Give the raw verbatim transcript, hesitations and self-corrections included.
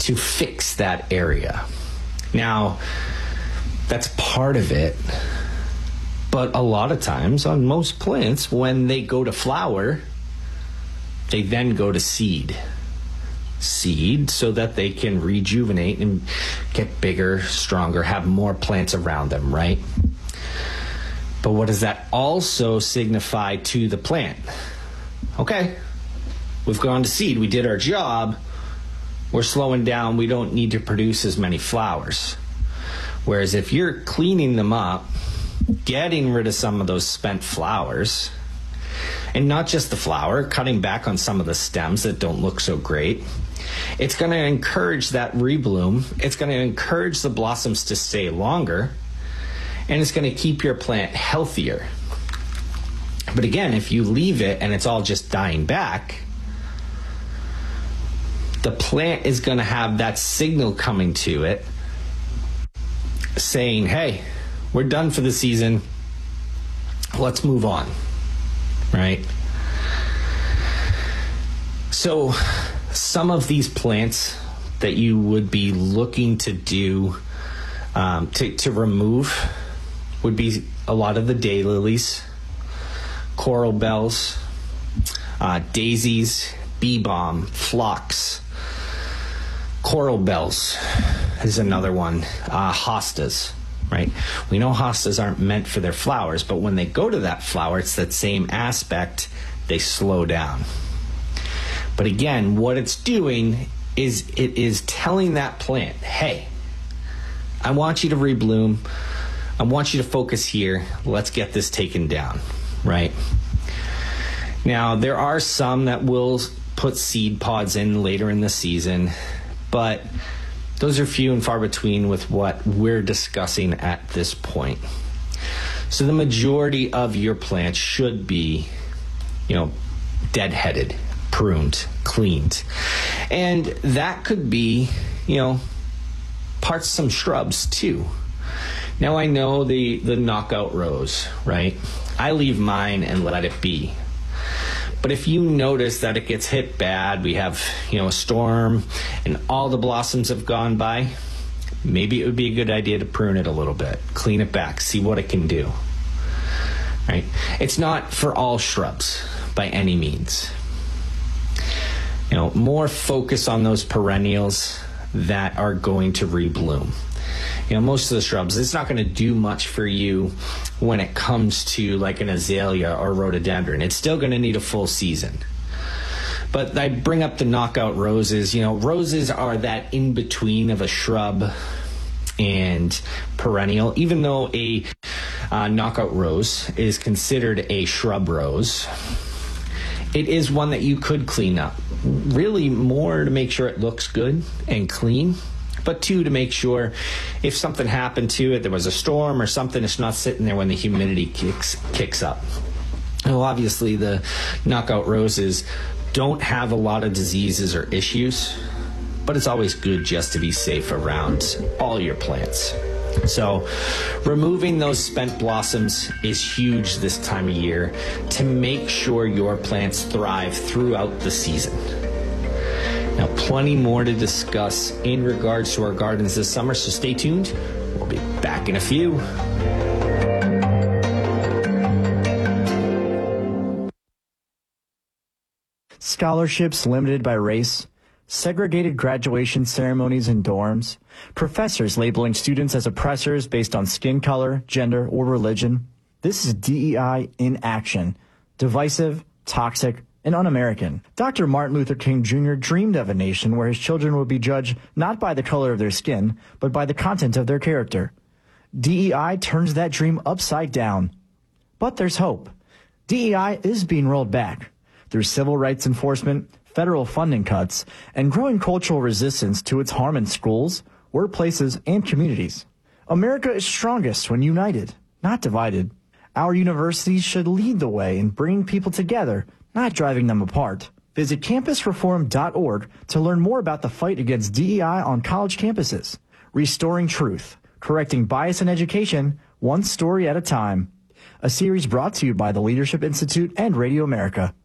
to fix that area. Now, that's part of it, but a lot of times on most plants, when they go to flower, they then go to seed. Seed so that they can rejuvenate and get bigger, stronger, have more plants around them, right? But what does that also signify to the plant? Okay, we've gone to seed, we did our job, we're slowing down, we don't need to produce as many flowers. Whereas if you're cleaning them up, getting rid of some of those spent flowers, and not just the flower, cutting back on some of the stems that don't look so great, it's going to encourage that rebloom, it's going to encourage the blossoms to stay longer, and it's going to keep your plant healthier. But again, if you leave it and it's all just dying back, the plant is going to have that signal coming to it saying, hey, we're done for the season, let's move on, right? So some of these plants that you would be looking to do, um, to, to remove, would be a lot of the daylilies, coral bells, uh, daisies, bee balm, phlox, coral bells is another one, uh, hostas, right? We know hostas aren't meant for their flowers, but when they go to that flower, it's that same aspect, they slow down. But again, what it's doing is it is telling that plant, hey, I want you to rebloom, I want you to focus here, let's get this taken down, right? Now, there are some that will put seed pods in later in the season, but those are few and far between with what we're discussing at this point. So the majority of your plants should be, you know, deadheaded, pruned, cleaned. And that could be, you know, parts of some shrubs too. Now I know the, the knockout rose, right? I leave mine and let it be. But if you notice that it gets hit bad, we have, you know, a storm and all the blossoms have gone by, maybe it would be a good idea to prune it a little bit, clean it back, see what it can do, right? It's not for all shrubs by any means. You know, more focus on those perennials that are going to rebloom. You know, most of the shrubs, it's not going to do much for you when it comes to like an azalea or rhododendron. It's still going to need a full season. But I bring up the knockout roses. You know, roses are that in between of a shrub and perennial. Even though a uh, knockout rose is considered a shrub rose, it is one that you could clean up. Really more to make sure it looks good and clean, but two, to make sure if something happened to it, there was a storm or something, it's not sitting there when the humidity kicks kicks up. Well, obviously the knockout roses don't have a lot of diseases or issues, but it's always good just to be safe around all your plants. So removing those spent blossoms is huge this time of year to make sure your plants thrive throughout the season. Now, plenty more to discuss in regards to our gardens this summer, so stay tuned. We'll be back in a few. Scholarships limited by race, segregated graduation ceremonies in dorms, professors labeling students as oppressors based on skin color, gender, or religion. This is D E I in action. Divisive, toxic, and un-American. Doctor Martin Luther King Junior dreamed of a nation where his children would be judged not by the color of their skin, but by the content of their character. D E I turns that dream upside down. But there's hope. D E I is being rolled back. Through civil rights enforcement, federal funding cuts, and growing cultural resistance to its harm in schools, workplaces, and communities. America is strongest when united, not divided. Our universities should lead the way in bringing people together, not driving them apart. Visit campus reform dot org to learn more about the fight against D E I on college campuses. Restoring truth, correcting bias in education, one story at a time. A series brought to you by the Leadership Institute and Radio America.